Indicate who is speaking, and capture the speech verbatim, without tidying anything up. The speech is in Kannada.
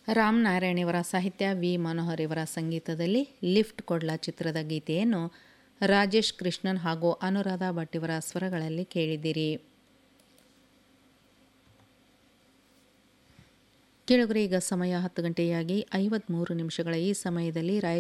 Speaker 1: ರಾಮ್ ನಾರಾಯಣ್ ಇವರ ಸಾಹಿತ್ಯ, ವಿ ಮನೋಹರ್ ಇವರ ಸಂಗೀತದಲ್ಲಿ ಲಿಫ್ಟ್ ಕೊಡ್ಲ ಚಿತ್ರದ ಗೀತೆಯನ್ನು ರಾಜೇಶ್ ಕೃಷ್ಣನ್ ಹಾಗೂ ಅನುರಾಧ ಭಟ್ ಇವರ ಸ್ವರಗಳಲ್ಲಿ ಕೇಳಿದಿರಿ. ಕೇಳುಗರೆ, ಈಗ ಸಮಯ ಹತ್ತು ಗಂಟೆಯಾಗಿ ಐವತ್ತ್ಮೂರು ನಿಮಿಷಗಳ ಈ ಸಮಯದಲ್ಲಿ ರಾಯ